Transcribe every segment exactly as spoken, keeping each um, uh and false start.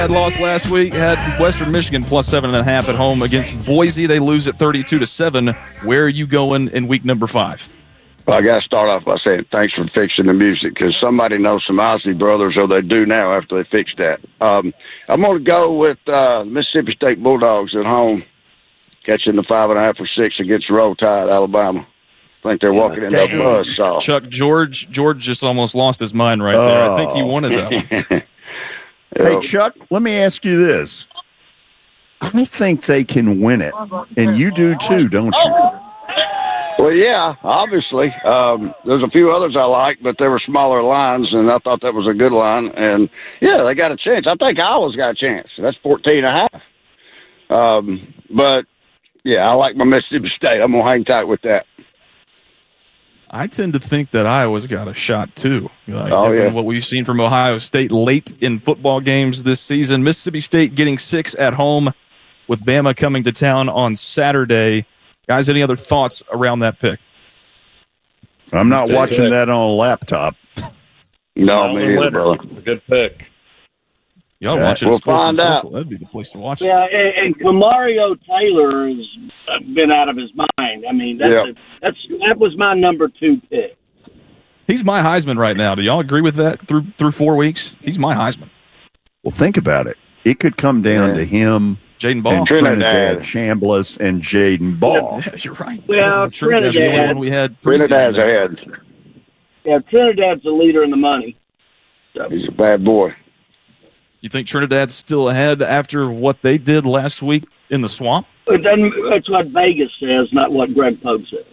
Had lost last week, had Western Michigan plus seven and a half at home against Boise. They lose at thirty-two to seven. Where are you going in week number five? Well, I got to start off by saying thanks for fixing the music, because somebody knows some Isley Brothers, or they do now after they fixed that. Um, I'm going to go with uh, Mississippi State Bulldogs at home, catching the five and a half or six against Roll Tide, Alabama. I think they're walking into a buzzsaw. Chuck, George, George just almost lost his mind right there. Oh. I think he wanted that one. Hey, Chuck, let me ask you this. I think they can win it, and you do too, don't you? Well, yeah, obviously. Um, there's a few others I like, but they were smaller lines, and I thought that was a good line. And, yeah, they got a chance. I think Iowa's got a chance. That's fourteen and a half. Um, but, yeah, I like my Mississippi State. I'm going to hang tight with that. I tend to think that Iowa's got a shot, too. Like, oh, yeah. What we've seen from Ohio State late in football games this season. Mississippi State getting six at home with Bama coming to town on Saturday. Guys, any other thoughts around that pick? I'm not good watching pick. that on a laptop. No, me either, brother. A good pick. Y'all yeah, watch it we'll at Sports find and out. Social. That'd be the place to watch it. Yeah, and, and Kamario Taylor has been out of his mind. I mean, that's, yeah. a, that's that was my number two pick. He's my Heisman right now. Do y'all agree with that through through four weeks? He's my Heisman. Well, think about it. It could come down yeah. to him, Jaden Ball, and Trinidad Chambliss, and Jaden Ball. Yeah, you're right. Well, Trinidad's Trinidad. the only one we had. Trinidad's ahead. Yeah, Trinidad's the leader in the money. So. He's a bad boy. You think Trinidad's still ahead after what they did last week in the swamp? It doesn't, that's what Vegas says, not what Greg Pogue says.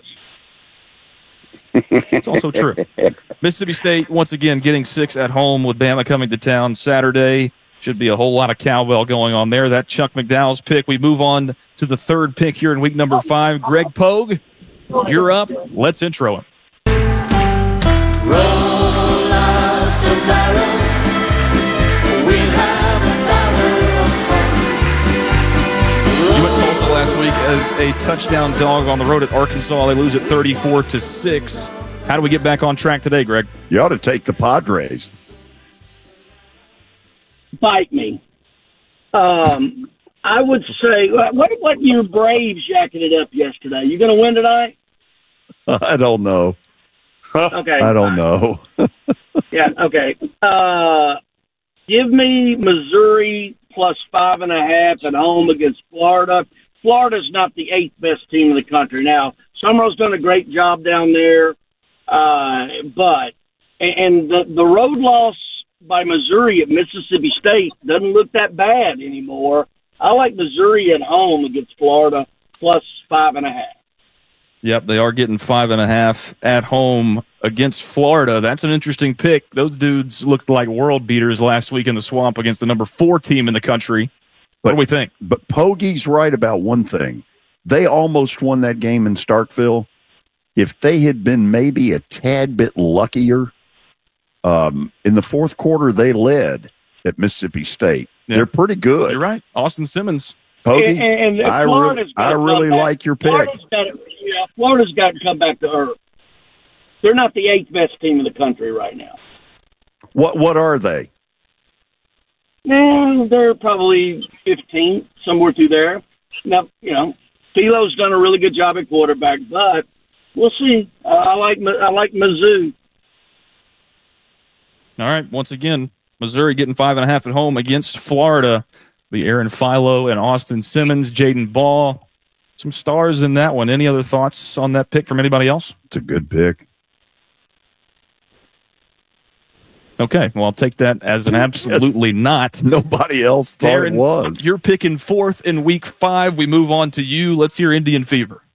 It's also true. Mississippi State, once again, getting six at home with Bama coming to town Saturday. Should be a whole lot of cowbell going on there. That Chuck McDowell's pick. We move on to the third pick here in week number five. Greg Pogue, you're up. Let's intro him. Roll out the barrel. We'll have a barrel of fun. You went Tulsa last week as a touchdown dog on the road at Arkansas. They lose at thirty-four to six. How do we get back on track today, Greg? You ought to take the Padres. Bite me. Um, I would say, what what your Braves jacking it up yesterday? You going to win tonight? I don't know. Okay. I don't know. yeah, okay. Uh, give me Missouri plus five and a half at home against Florida. Florida's not the eighth best team in the country. Now, Summerall's done a great job down there, uh, but and the the road loss by Missouri at Mississippi State doesn't look that bad anymore. I like Missouri at home against Florida plus five and a half. Yep, they are getting five and a half at home against Florida. That's an interesting pick. Those dudes looked like world beaters last week in the swamp against the number four team in the country. What but, do we think? But Pogie's right about one thing. They almost won that game in Starkville. If they had been maybe a tad bit luckier, um, in the fourth quarter they led at Mississippi State. Yep. They're pretty good. You're right. Austin Simmons. Pogie, and, and I, re- I really like your pick. Florida's got, to, yeah, Florida's got to come back to earth. They're not the eighth best team in the country right now. What What are they? No, they're probably fifteenth, somewhere through there. Now, you know, Philo's done a really good job at quarterback, but we'll see. Uh, I like I like Mizzou. All right, once again, Missouri getting five and a half at home against Florida. The Aaron Philo and Austin Simmons, Jaden Ball. Some stars in that one. Any other thoughts on that pick from anybody else? It's a good pick. Okay, well, I'll take that as an absolutely not. Nobody else thought Darren, it was. You're picking fourth in week five. We move on to you. Let's hear Indian Fever.